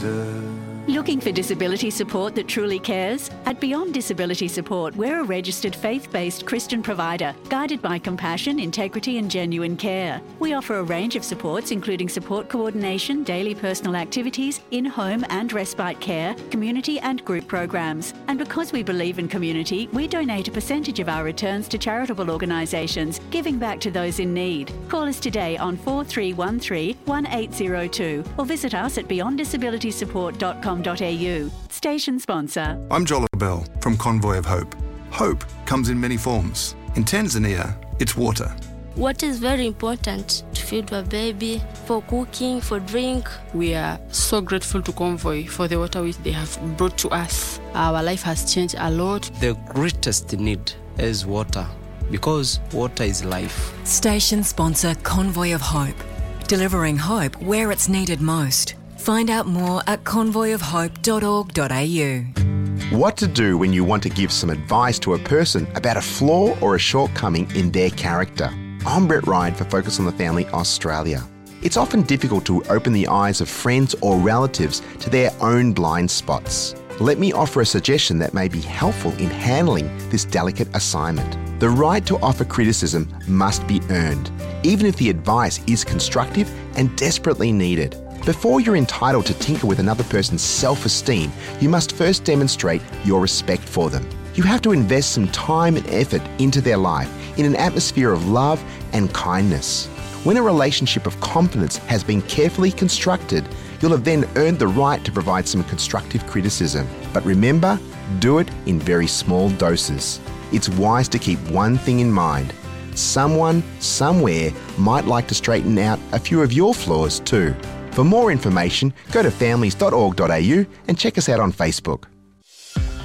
better. Looking for disability support that truly cares? At Beyond Disability Support, we're a registered faith-based Christian provider, guided by compassion, integrity and genuine care. We offer a range of supports, including support coordination, daily personal activities, in-home and respite care, community and group programs. And because we believe in community, we donate a percentage of our returns to charitable organisations, giving back to those in need. Call us today on 4313 1802 or visit us at beyonddisabilitysupport.com.au. Station sponsor. I'm Joel Bell from Convoy of Hope. Hope comes in many forms. In Tanzania, it's water. Water is very important to feed a baby, for cooking, for drink. We are so grateful to Convoy for the water which they have brought to us. Our life has changed a lot. The greatest need is water, because water is life. Station sponsor Convoy of Hope. Delivering hope where it's needed most. Find out more at convoyofhope.org.au. What to do when you want to give some advice to a person about a flaw or a shortcoming in their character. I'm Brett Ride for Focus on the Family Australia. It's often difficult to open the eyes of friends or relatives to their own blind spots. Let me offer a suggestion that may be helpful in handling this delicate assignment. The right to offer criticism must be earned, even if the advice is constructive and desperately needed. Before you're entitled to tinker with another person's self-esteem, you must first demonstrate your respect for them. You have to invest some time and effort into their life in an atmosphere of love and kindness. When a relationship of confidence has been carefully constructed, you'll have then earned the right to provide some constructive criticism. But remember, do it in very small doses. It's wise to keep one thing in mind. Someone, somewhere, might like to straighten out a few of your flaws too. For more information, go to families.org.au and check us out on Facebook.